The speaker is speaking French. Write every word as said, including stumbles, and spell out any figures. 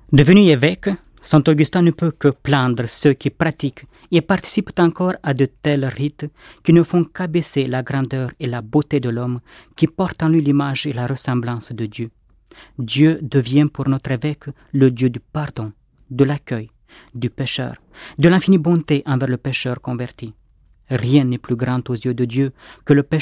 Devenu évêque, saint Augustin ne peut que plaindre ceux qui pratiquent et participent encore à de tels rites qui ne font qu'abaisser la grandeur et la beauté de l'homme qui porte en lui l'image et la ressemblance de Dieu. Dieu devient pour notre évêque le Dieu du pardon, de l'accueil, du pécheur, de l'infinie bonté envers le pécheur converti. Rien n'est plus grand aux yeux de Dieu que le pécheur